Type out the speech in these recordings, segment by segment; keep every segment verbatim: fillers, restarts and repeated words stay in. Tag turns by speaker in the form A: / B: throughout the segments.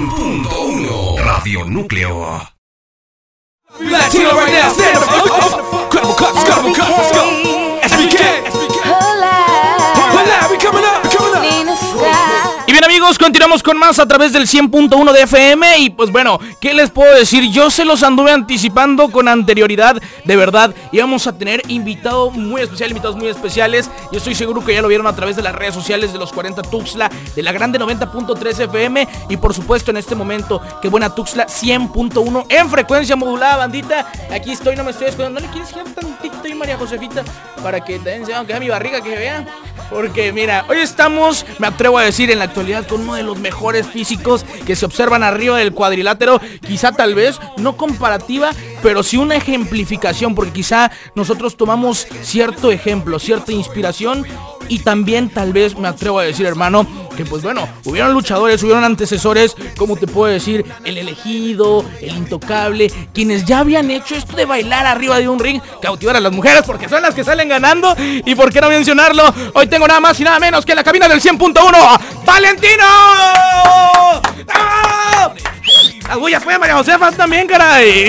A: cien punto uno Radio Núcleo.
B: Latino right now, stand up. Credible cuts, credible cuts, let's go. S B K, S B K. Hola, we coming up, we coming up.
C: Y bien, amigos, continuamos con más a través del cien punto uno de F M. Y pues bueno, ¿qué les puedo decir? Yo se los anduve anticipando con anterioridad. De verdad, íbamos a tener invitados muy especiales, invitados muy especiales. Yo estoy seguro que ya lo vieron a través de las redes sociales de los cuarenta Tuxtla, de la grande noventa punto tres F M. Y por supuesto en este momento, qué buena Tuxtla cien punto uno en frecuencia modulada, bandita. Aquí estoy, no me estoy escuchando. ¿No le quieres girar tantito y María Josefita? Para que también se vean, que vea mi barriga, que se vea. Porque mira, hoy estamos, me atrevo a decir, en la actualidad con uno de los mejores físicos que se observan arriba del cuadrilátero. Quizá tal vez, no comparativa, pero sí una ejemplificación, porque quizá nosotros tomamos cierto ejemplo, cierta inspiración. Y también tal vez me atrevo a decir, hermano, que pues bueno, hubieron luchadores, hubieron antecesores, como te puedo decir, el elegido, el intocable, quienes ya habían hecho esto de bailar arriba de un ring, cautivar a las mujeres, porque son las que salen ganando. Y por qué no mencionarlo, hoy tengo nada más y nada menos que en la cabina del cien punto uno, ¡Valentino! ¡Ah! Las bullas pues, María Josefa también, caray.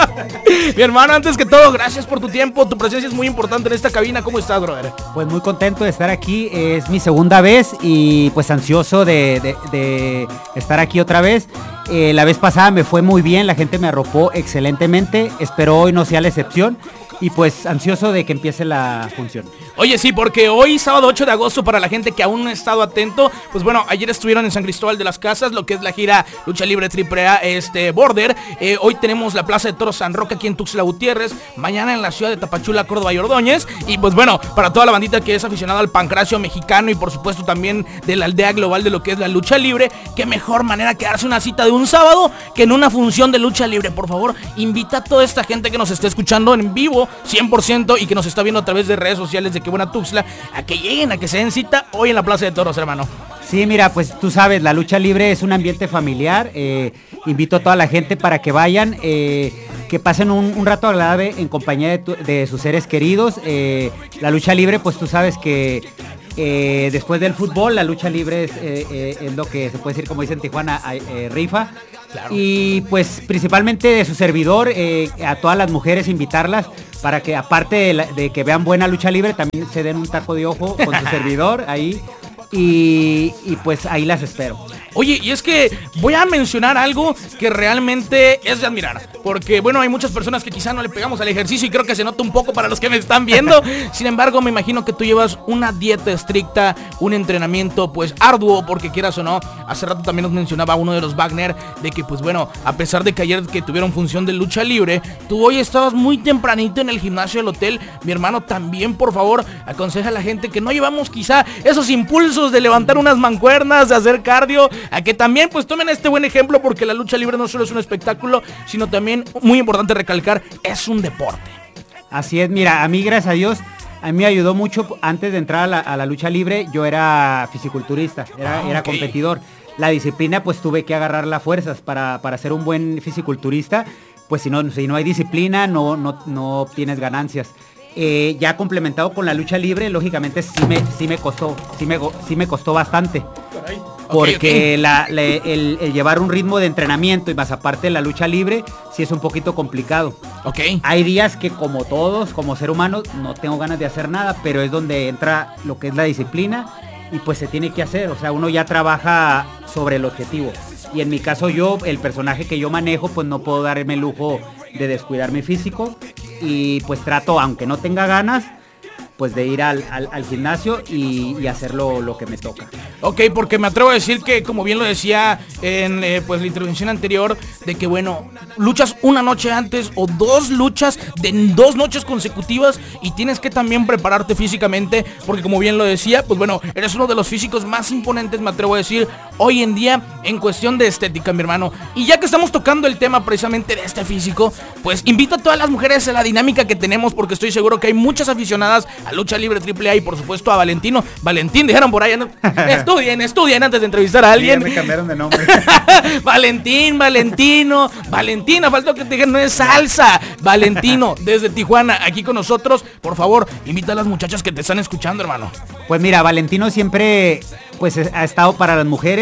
C: Mi hermano, antes que todo, gracias por tu tiempo. Tu presencia es muy importante en esta cabina. ¿Cómo estás, brother?
D: Pues muy contento de estar aquí. Es mi segunda vez y pues ansioso de, de, de estar aquí otra vez. Eh, la vez pasada me fue muy bien, la gente me arropó excelentemente. Espero hoy no sea la excepción. Y pues ansioso de que empiece la función.
C: Oye, sí, porque hoy, sábado ocho de agosto, para la gente que aún no ha estado atento, pues bueno, ayer estuvieron en San Cristóbal de las Casas, lo que es la gira Lucha Libre Triple A este, Border. Eh, hoy tenemos la Plaza de Toros San Roque aquí en Tuxtla Gutiérrez. Mañana en la ciudad de Tapachula, Córdoba y Ordóñez. Y pues bueno, para toda la bandita que es aficionada al pancracio mexicano y por supuesto también de la aldea global de lo que es la lucha libre, qué mejor manera que darse una cita de un sábado que en una función de lucha libre. Por favor, invita a toda esta gente que nos esté escuchando en vivo cien por ciento y que nos está viendo a través de redes sociales de Qué Buena Tuxtla, a que lleguen, a que se den cita hoy en la Plaza de Toros, hermano.
D: Sí, mira, pues tú sabes, la lucha libre es un ambiente familiar. Eh, invito a toda la gente para que vayan, eh, que pasen un, un rato agradable en compañía de, tu, de sus seres queridos. Eh, la lucha libre, pues tú sabes que eh, después del fútbol, la lucha libre es, eh, eh, es lo que se puede decir, como dicen en Tijuana, eh, rifa. Claro. Y pues principalmente de su servidor, eh, a todas las mujeres invitarlas para que aparte de, la, de que vean buena lucha libre, también se den un taco de ojo con su servidor ahí. Y, y pues ahí las espero.
C: Oye, y es que voy a mencionar algo que realmente es de admirar, porque bueno, hay muchas personas que quizá no le pegamos al ejercicio y creo que se nota un poco para los que me están viendo. Sin embargo, me imagino que tú llevas una dieta estricta, un entrenamiento pues arduo, porque quieras o no, hace rato también nos mencionaba uno de los Wagner, de que pues bueno, a pesar de que ayer que tuvieron función de lucha libre, tú hoy estabas muy tempranito en el gimnasio del hotel. Mi hermano, también por favor, aconseja a la gente que no llevamos quizá esos impulsos de levantar unas mancuernas, de hacer cardio, a que también pues tomen este buen ejemplo, porque la lucha libre no solo es un espectáculo, sino también, muy importante recalcar, es un deporte.
D: Así es, mira, a mí gracias a Dios, a mí me ayudó mucho. Antes de entrar a la, a la lucha libre, yo era fisiculturista, era, ah, era okay. competidor. La disciplina, pues tuve que agarrar las fuerzas para, para ser un buen fisiculturista, pues si no, si no hay disciplina, no, no, no obtienes ganancias. Eh, ya complementado con la lucha libre, lógicamente sí me, sí me costó, sí me, sí me costó bastante. Caray. Porque okay, okay. La, la, el, el llevar un ritmo de entrenamiento y más aparte de la lucha libre, sí es un poquito complicado.
C: Okay.
D: Hay días que como todos, como ser humano, no tengo ganas de hacer nada, pero es donde entra lo que es la disciplina y pues se tiene que hacer. O sea, uno ya trabaja sobre el objetivo. Y en mi caso yo, el personaje que yo manejo, pues no puedo darme el lujo de descuidar mi físico. Y pues trato, aunque no tenga ganas, pues de ir al, al, al gimnasio y, y hacer lo, lo que me toca.
C: Ok, porque me atrevo a decir que, como bien lo decía en eh, pues la intervención anterior, de que bueno, luchas una noche antes o dos luchas de dos noches consecutivas y tienes que también prepararte físicamente, porque como bien lo decía, pues bueno, eres uno de los físicos más imponentes, me atrevo a decir, hoy en día en cuestión de estética, mi hermano. Y ya que estamos tocando el tema precisamente de este físico, pues invito a todas las mujeres a la dinámica que tenemos, porque estoy seguro que hay muchas aficionadas a lucha libre triple A y por supuesto a Valentino. Valentín, dijeron por ahí, ¿no? estudien, estudien antes de entrevistar a alguien.
D: Sí, me cambiaron de nombre.
C: Valentín, Valentino, Valentina, falta que te digan, no es salsa. Valentino, desde Tijuana, aquí con nosotros. Por favor, invita a las muchachas que te están escuchando, hermano.
D: Pues mira, Valentino siempre pues ha estado para las mujeres,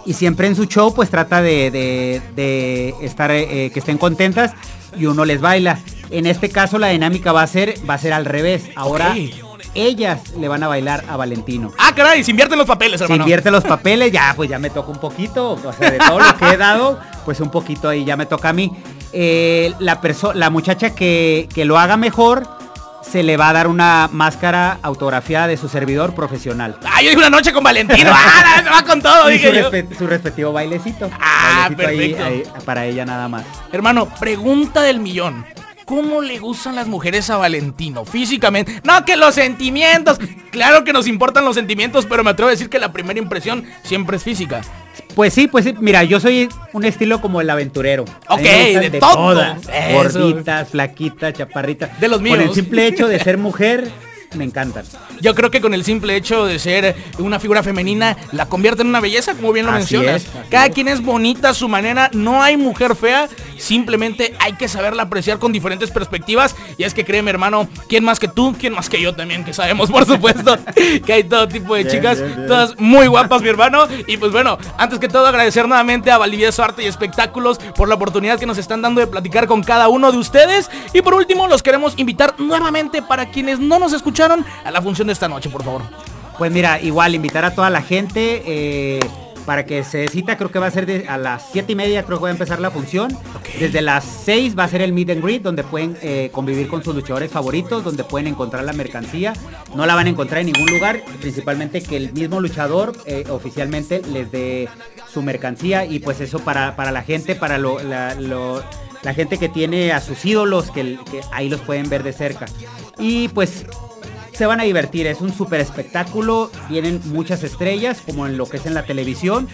D: y siempre en su show pues trata de, de, de estar, eh, que estén contentas y uno les baila. En este caso la dinámica va a ser, va a ser al revés. Ahora okay. ellas le van a bailar a Valentino.
C: Ah, caray, se invierten los papeles, hermano.
D: Se invierten los papeles, ya pues ya me toca un poquito, o sea, de todo lo que he dado, pues un poquito ahí ya me toca a mí. Eh, la, perso- la muchacha que, que lo haga mejor, se le va a dar una máscara autografiada de su servidor profesional.
C: Ah, yo dije una noche con Valentino. Ah, se va con todo,
D: y
C: dije
D: su,
C: yo.
D: respe- su respectivo bailecito.
C: Ah,
D: bailecito
C: perfecto.
D: Ahí, ahí, para ella nada más.
C: Hermano, pregunta del millón. ¿Cómo le gustan las mujeres a Valentino? Físicamente. No, que los sentimientos. Claro que nos importan los sentimientos, pero me atrevo a decir que la primera impresión siempre es física.
D: Pues sí, pues sí. Mira, yo soy un estilo como el aventurero.
C: Ok, de, de todo.
D: Todas. Gorditas, flaquitas, chaparritas.
C: De los míos.
D: Con el simple hecho de ser mujer, me encantan.
C: Yo creo que con el simple hecho de ser una figura femenina la convierte en una belleza, como bien lo
D: así
C: mencionas.
D: Es,
C: Cada
D: es.
C: quien es bonita a su manera, no hay mujer fea, simplemente hay que saberla apreciar con diferentes perspectivas. Y es que créeme, hermano, ¿quién más que tú? ¿Quién más que yo también? Que sabemos, por supuesto, que hay todo tipo de
D: bien,
C: chicas,
D: bien, bien.
C: todas muy guapas, mi hermano. Y pues bueno, antes que todo agradecer nuevamente a Valdivieso Arte y Espectáculos por la oportunidad que nos están dando de platicar con cada uno de ustedes. Y por último, los queremos invitar nuevamente para quienes no nos escucharon a la función de esta noche, por favor.
D: Pues mira, igual invitar a toda la gente eh, para que se cita, creo que va a ser de, a las siete y media, creo que va a empezar la función. Okay. Desde las seis va a ser el meet and greet, donde pueden eh, convivir con sus luchadores favoritos, donde pueden encontrar la mercancía. No la van a encontrar en ningún lugar, principalmente que el mismo luchador eh, oficialmente les dé su mercancía, y pues eso para, para la gente, para lo, la, lo, la gente que tiene a sus ídolos, que, que ahí los pueden ver de cerca. Y pues se van a divertir, es un súper espectáculo, vienen muchas estrellas, como en lo que es en la televisión,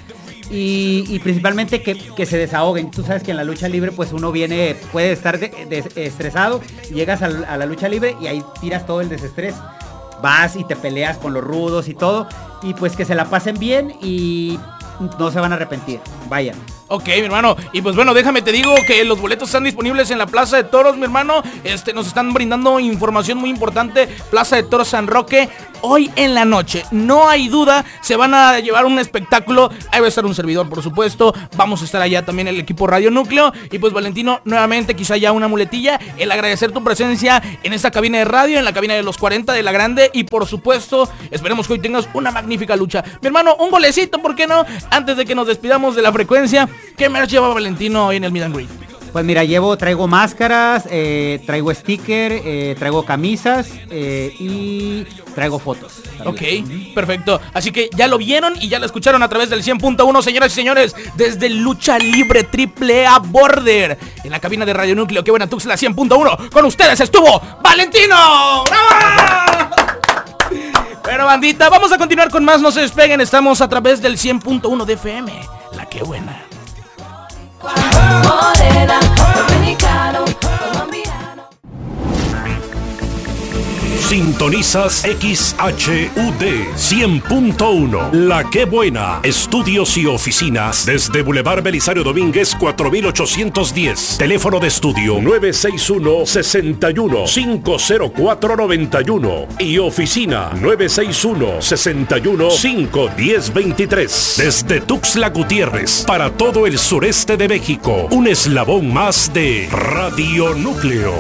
D: y, y principalmente que, que se desahoguen. Tú sabes que en la lucha libre pues uno viene, puede estar de, de, estresado, llegas a, a la lucha libre y ahí tiras todo el desestrés, vas y te peleas con los rudos y todo, y pues que se la pasen bien y no se van a arrepentir, vayan.
C: Ok, mi hermano, y pues bueno, déjame te digo que los boletos están disponibles en la Plaza de Toros, mi hermano. Este, nos están brindando información muy importante. Plaza de Toros San Roque, hoy en la noche, no hay duda, se van a llevar un espectáculo. Ahí va a estar un servidor, por supuesto. Vamos a estar allá también el equipo Radio Núcleo. Y pues Valentino, nuevamente quizá ya una muletilla, el agradecer tu presencia en esta cabina de radio, en la cabina de los cuarenta de La Grande. Y por supuesto, esperemos que hoy tengas una magnífica lucha. Mi hermano, un golecito, ¿por qué no? Antes de que nos despidamos de la frecuencia, ¿qué merch lleva Valentino hoy en el Meet and Greet?
D: Pues mira, llevo, traigo máscaras, eh, traigo sticker, eh, traigo camisas eh, y traigo fotos.
C: También. Ok, perfecto. Así que ya lo vieron y ya lo escucharon a través del cien punto uno, señoras y señores, desde Lucha Libre Triple A Border, en la cabina de Radio Núcleo. Qué buena Tuxtla cien punto uno. Con ustedes estuvo Valentino. ¡Bravo! Pero bandita, vamos a continuar con más, no se despeguen. Estamos a través del cien punto uno de F M, la que buena.
E: Morena, dominicano, colombiano.
A: Sintonizas X H U D cien punto uno. La que buena. Estudios y oficinas desde Boulevard Belisario Domínguez cuatro mil ochocientos diez. Teléfono de estudio nueve seis uno, seis uno, cinco cero cuatro nueve uno y oficina nueve seis uno, seis uno, cinco uno cero dos tres. Desde Tuxtla Gutiérrez para todo el sureste de México. Un eslabón más de Radio Núcleo.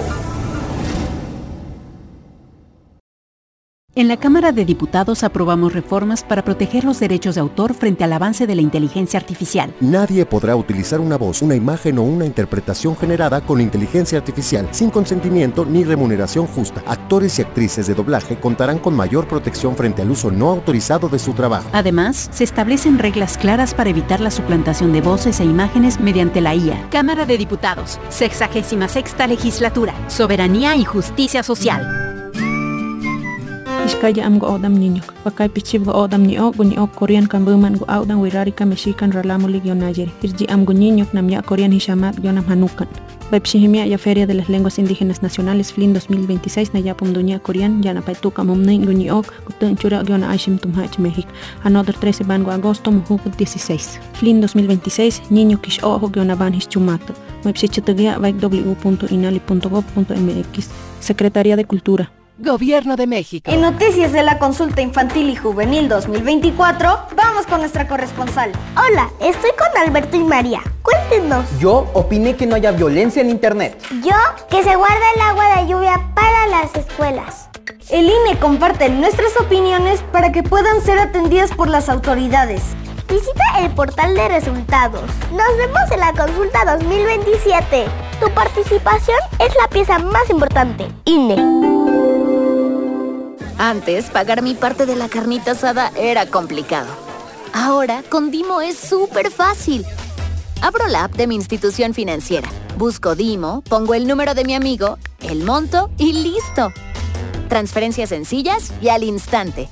F: En la Cámara de Diputados aprobamos reformas para proteger los derechos de autor frente al avance de la inteligencia artificial.
G: Nadie podrá utilizar una voz, una imagen o una interpretación generada con inteligencia artificial sin consentimiento ni remuneración justa. Actores y actrices de doblaje contarán con mayor protección frente al uso no autorizado de su trabajo.
F: Además, se establecen reglas claras para evitar la suplantación de voces e imágenes mediante la I A. Cámara de Diputados, sexagésima sexta legislatura, soberanía y justicia social.
H: Iskaya am go odam niño, pakai pichib go odam ni o guni o Korean kan buman go audan wirarika mexican ralamulig yonayer. Irji am go niño nam ya Korean hishamat yonam hanukan. Baipshihimia ya Feria de las Lenguas Indígenas Nacionales F L I N dos mil veintiséis na ya pumduña Korean ya na paituka mumnei guni ok gutun chura yona aishim tumhach México. Another trece ban go agosto muhuk dieciséis. F L I N dos mil veintiséis niño kish ojo yona ban hischumato. Baipshichatagia baik w punto inali punto gov punto m x. Secretaría de Cultura.
I: Gobierno de México.
J: En noticias de la consulta infantil y juvenil dos mil veinticuatro, vamos con nuestra corresponsal.
K: Hola, estoy con Alberto y María. Cuéntenos.
L: Yo opiné que no haya violencia en internet.
K: Yo, que se guarda el agua de lluvia para las escuelas.
J: El I N E comparte nuestras opiniones para que puedan ser atendidas por las autoridades.
K: Visita el portal de resultados. Nos vemos en la consulta dos mil veintisiete. Tu participación es la pieza más importante. I N E.
M: Antes, pagar mi parte de la carnita asada era complicado. Ahora, con Dimo es súper fácil. Abro la app de mi institución financiera, busco Dimo, pongo el número de mi amigo, el monto y listo. Transferencias sencillas y al instante.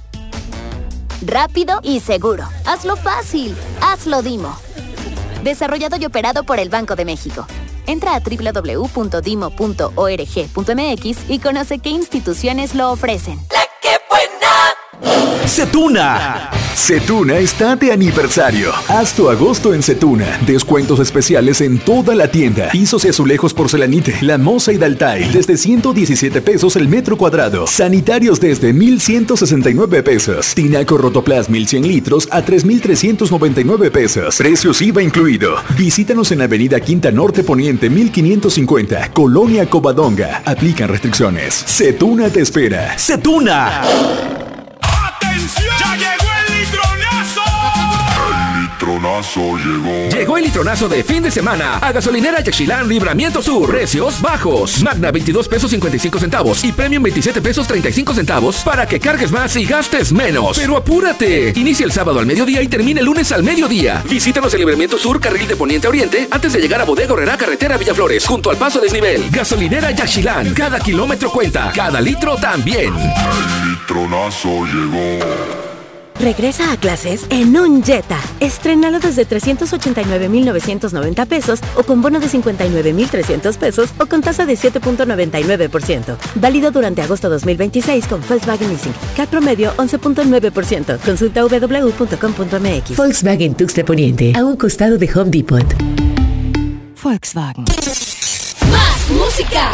M: Rápido y seguro. Hazlo fácil. Hazlo Dimo. Desarrollado y operado por el Banco de México. Entra a doble u doble u doble u punto dimo punto org punto m x y conoce qué instituciones lo ofrecen.
N: ¡La que buena!
O: Setuna. Setuna está de aniversario. Haz tu agosto en Setuna. Descuentos especiales en toda la tienda. Pisos y azulejos porcelanite, La Moza y Daltai desde ciento diecisiete pesos el metro cuadrado. Sanitarios desde mil ciento sesenta y nueve pesos. Tinaco Rotoplas mil cien litros a tres mil trescientos noventa y nueve pesos. Precios I V A incluido. Visítanos en Avenida Quinta Norte Poniente mil quinientos cincuenta, Colonia Covadonga. Aplican restricciones. Setuna te espera. ¡Setuna!
B: ¡Atención! ¡Ya llegó el litronazo!
P: El litronazo llegó.
Q: Llegó el litronazo de fin de semana a Gasolinera Yaxchilán Libramiento Sur. Precios bajos. Magna veintidós pesos cincuenta y cinco centavos y Premium veintisiete pesos treinta y cinco centavos para que cargues más y gastes menos. Pero apúrate. Inicia el sábado al mediodía y termina el lunes al mediodía. Visítanos en Libramiento Sur, carril de Poniente a Oriente, antes de llegar a Bodega Horrera, carretera Villaflores, junto al paso desnivel. Gasolinera Yaxchilán. Cada kilómetro cuenta. Cada litro también.
P: El litronazo llegó.
R: Regresa a clases en un Jetta. Estrénalo desde trescientos ochenta y nueve mil novecientos noventa pesos o con bono de cincuenta y nueve mil trescientos pesos o con tasa de siete punto noventa y nueve por ciento. Válido durante agosto dos mil veintiséis con Volkswagen Leasing. C A T promedio once punto nueve por ciento. Consulta w w w punto com punto m x.
S: Volkswagen Tuxtla Poniente, a un costado de Home Depot. Volkswagen.
N: ¡Más música!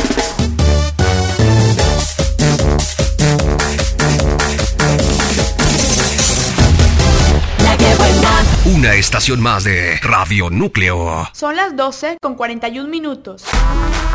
A: Una estación más de Radio Núcleo.
T: Son las doce con cuarenta y un minutos.